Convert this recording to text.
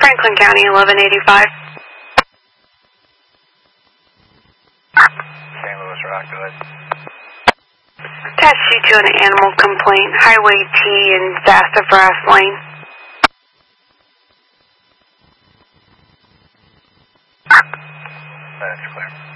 Franklin County, 1185. St. Louis Rock, go ahead. Attach you to an animal complaint, Highway T and Sassafras Lane. That's clear.